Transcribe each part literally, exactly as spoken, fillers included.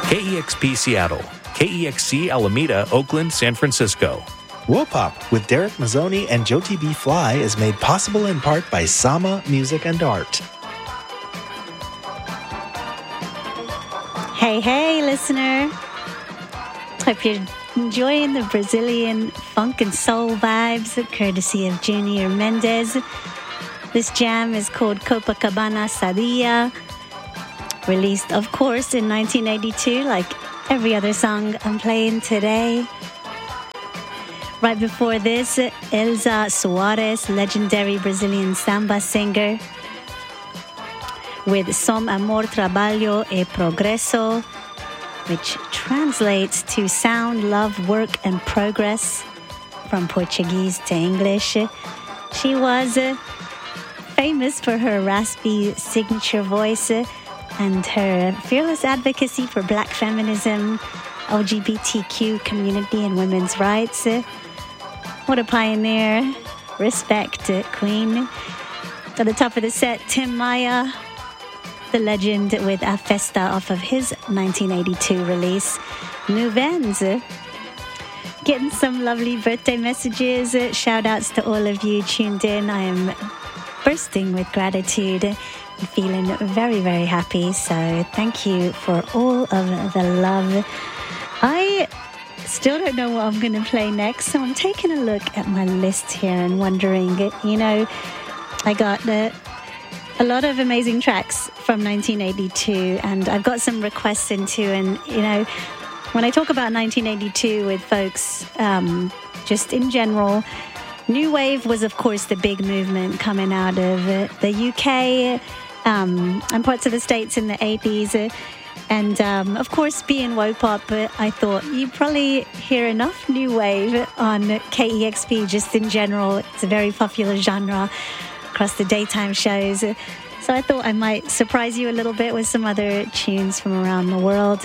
K E X P Seattle, K E X C Alameda, Oakland, San Francisco. Wopop with Derek Mazzoni and Jyoti B. Fly is made possible in part by Sama Music and Art. Hey, hey, listener. Hope you're enjoying the Brazilian funk and soul vibes courtesy of Junior Mendez. This jam is called Copacabana Sadia, released, of course, in nineteen eighty-two, like every other song I'm playing today. Right before this, Elza Soares, legendary Brazilian samba singer, with Som Amor, Trabalho e Progresso, which translates to sound, love, work, and progress from Portuguese to English. She was uh, famous for her raspy signature voice uh, and her fearless advocacy for Black feminism, L G B T Q community, and women's rights. Uh, what a pioneer. Respect, uh, Queen. At the top of the set, Tim Maia, the legend, with A Festa off of his nineteen eighty-two release, Nuvens. Getting some lovely birthday messages. Shout outs to all of you tuned in. I am bursting with gratitude and feeling very, very happy. So thank you for all of the love. I still don't know what I'm going to play next, so I'm taking a look at my list here and wondering, you know, I got the a lot of amazing tracks from nineteen eighty-two, and I've got some requests into, and, you know, when I talk about nineteen eighty-two with folks, um, just in general, New Wave was, of course, the big movement coming out of uh, the U K um, and parts of the States in the eighties. Uh, and, um, of course, being Wopop, uh, I thought you'd probably hear enough New Wave on K E X P just in general. It's a very popular genre across the daytime shows. So I thought I might surprise you a little bit with some other tunes from around the world.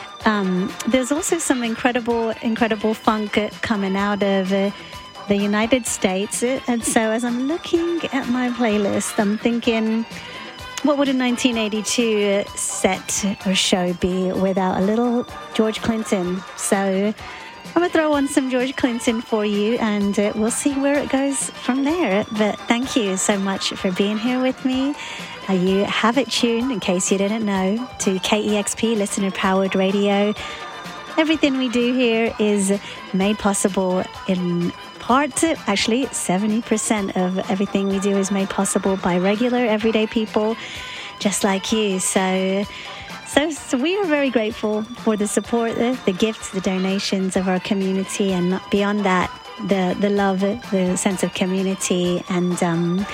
Um, there's also some incredible, incredible funk coming out of uh, the United States. And so as I'm looking at my playlist, I'm thinking, what would a nineteen eighty-two set or show be without a little George Clinton? So I'm going to throw on some George Clinton for you, and uh, we'll see where it goes from there. But thank you so much for being here with me. Uh, you have it tuned, in case you didn't know, to K E X P, listener-powered radio. Everything we do here is made possible in part, actually, seventy percent of everything we do is made possible by regular, everyday people just like you. So, so, so we are very grateful for the support, the, the gifts, the donations of our community, and beyond that, the, the love, the sense of community. And um,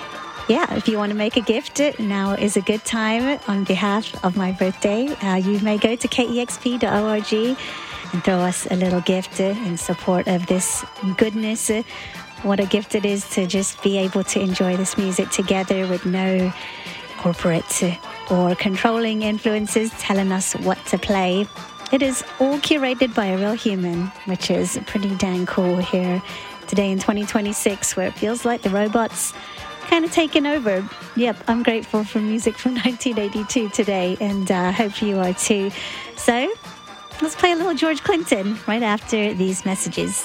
yeah, if you want to make a gift, now is a good time on behalf of my birthday. Uh, you may go to K E X P dot org and throw us a little gift in support of this goodness. What a gift it is to just be able to enjoy this music together with no corporate or controlling influences telling us what to play. It is all curated by a real human, which is pretty dang cool here today in twenty twenty-six, where it feels like the robots kind of taken over. Yep, I'm grateful for music from nineteen eighty-two today, and I uh, hope you are too. So let's play a little George Clinton right after these messages.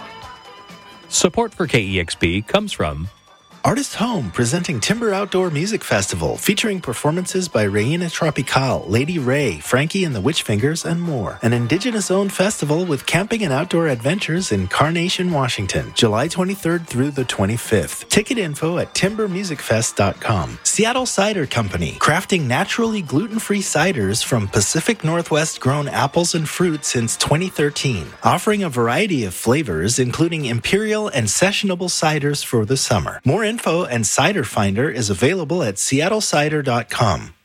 Support for K E X P comes from Artist Home, presenting Timber Outdoor Music Festival, featuring performances by Reina Tropical, Lady Ray, Frankie and the Witchfingers, and more. An Indigenous-owned festival with camping and outdoor adventures in Carnation, Washington, July twenty-third through the twenty-fifth. Ticket info at timber music fest dot com. Seattle Cider Company, crafting naturally gluten-free ciders from Pacific Northwest-grown apples and fruit since twenty thirteen, offering a variety of flavors, including imperial and sessionable ciders for the summer. More info and Cider Finder is available at seattle cider dot com.